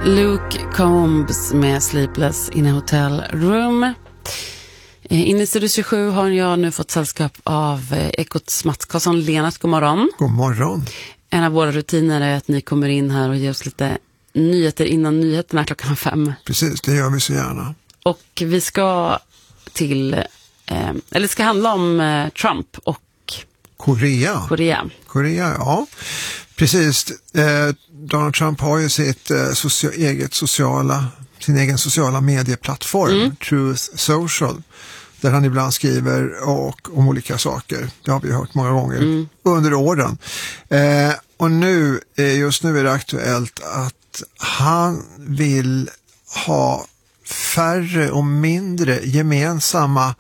Luke Combs med Sleepless in a Hotel Room. Inne i Studio 27 har jag nu fått sällskap av Ekots Mats Karlsson. Lennart, god morgon. God morgon. En av våra rutiner är att ni kommer in här och ger oss lite nyheter innan nyheterna 5:00. Precis, det gör vi så gärna. Och vi ska till, eller det ska handla om Trump och Korea, ja. Precis, Donald Trump har ju sin egen sociala medieplattform, Truth Social, där han ibland skriver om olika saker. Det har vi hört många gånger under åren. Och just nu är det aktuellt att han vill ha färre och mindre gemensamma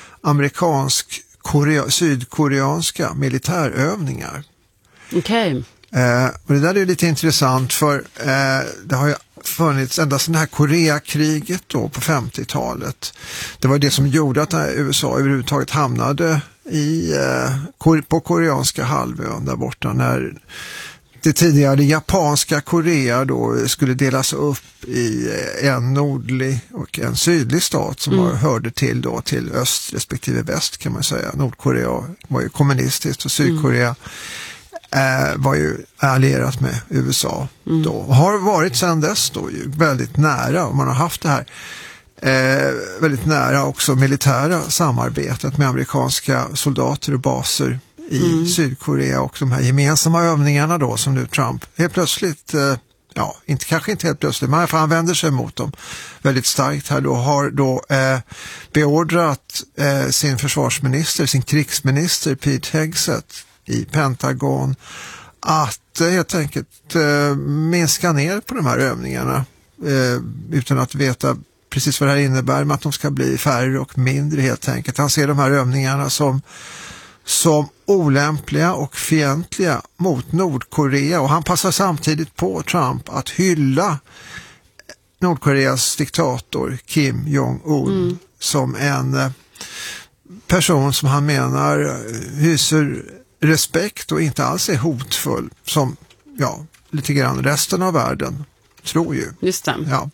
sydkoreanska militärövningar. Okej. Och det där är lite intressant, för det har ju funnits ända sedan det här Koreakriget då på 50-talet. Det var det som gjorde att USA överhuvudtaget hamnade på koreanska halvön där borta, när det tidigare japanska Korea då skulle delas upp i en nordlig och en sydlig stat som hörde till öst respektive väst, kan man säga. Nordkorea var ju kommunistiskt och Sydkorea var ju allierat med USA då. Och har varit sedan dess då ju väldigt nära, och man har haft det här väldigt nära också militära samarbetet med amerikanska soldater och baser i Sydkorea, och de här gemensamma övningarna då som nu Trump helt plötsligt, kanske inte helt plötsligt, men han vänder sig mot dem väldigt starkt här då, har då beordrat sin försvarsminister, sin krigsminister Pete Hegseth i Pentagon att helt enkelt minska ner på de här övningarna utan att veta precis vad det här innebär, med att de ska bli färre och mindre helt enkelt. Han ser de här övningarna som olämpliga och fientliga mot Nordkorea, och han passar samtidigt på, Trump, att hylla Nordkoreas diktator Kim Jong-un som en person som han menar hyser respekt och inte alls är hotfull som lite grann resten av världen tror ju. Just det. Ja.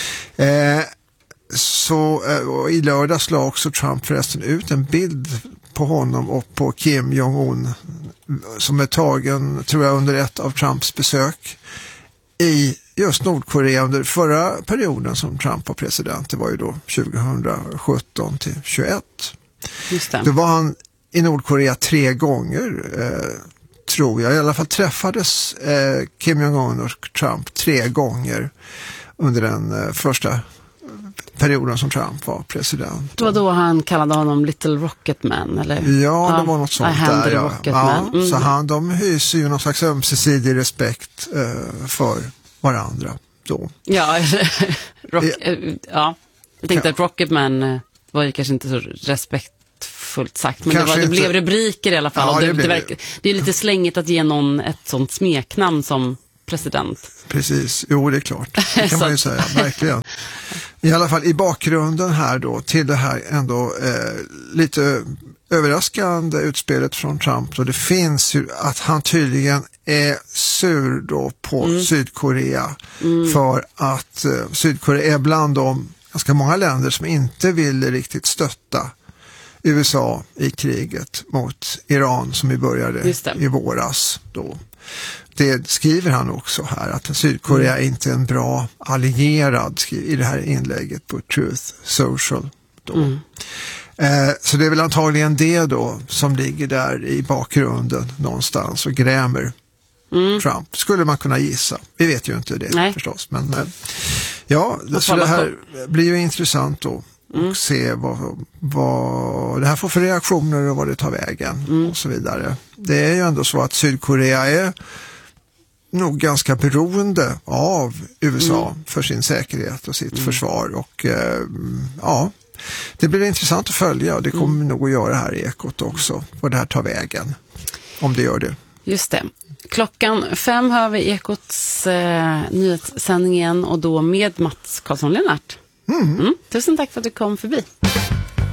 Och i lördags la också Trump förresten ut en bild på honom och på Kim Jong-un som är tagen, tror jag, under ett av Trumps besök i just Nordkorea under förra perioden som Trump var president. Det var ju då 2017 till 2021. Just det. Då var han i Nordkorea 3 gånger, tror jag. I alla fall träffades Kim Jong-un och Trump 3 gånger under den första perioden som Trump var president. Det var då han kallade honom Little Rocket Man, eller? Ja, det var något sånt där. Ja. Så de hyser ju någon slags ömsesidig respekt för varandra då. Ja, jag tänkte att Rocket Man var ju kanske inte så respektfullt sagt, men det blev rubriker i alla fall. Ja, det är lite slängigt att ge någon ett sånt smeknamn som president. Precis, jo, det är klart. Det kan man ju säga, verkligen. I alla fall i bakgrunden här då till det här ändå lite överraskande utspelet från Trump, och det finns ju att han tydligen är sur då på Sydkorea för att Sydkorea är bland de ganska många länder som inte vill riktigt stötta USA i kriget mot Iran som vi började i våras då. Det skriver han också här, att Sydkorea är inte en bra allierad, i det här inlägget på Truth Social då. Så det är väl antagligen det då som ligger där i bakgrunden någonstans och grämer Trump, skulle man kunna gissa. Vi vet ju inte det förstås, men så det här blir ju intressant då och se vad det här får för reaktioner och vad det tar vägen och så vidare. Det är ju ändå så att Sydkorea är nog ganska beroende av USA för sin säkerhet och sitt försvar, och det blir intressant att följa, och det kommer nog att göra här i Ekot också, vad det här tar vägen, om det gör det. Just det. 5:00 hör vi Ekots nyhetssändningen, och då med Mats Karlsson Lennart. Tusen tack för att du kom förbi.